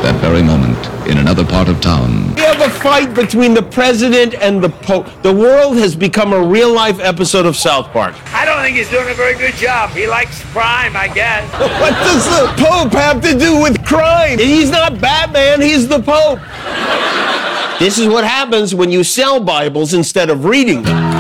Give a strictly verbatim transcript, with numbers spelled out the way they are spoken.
that very moment, in another part of town. We have a fight between the president and the Pope. The world has become a real-life episode of South Park. I don't think he's doing a very good job. He likes crime, I guess. What does the Pope have to do with crime? He's not Batman, he's the Pope. This is what happens when you sell Bibles instead of reading them.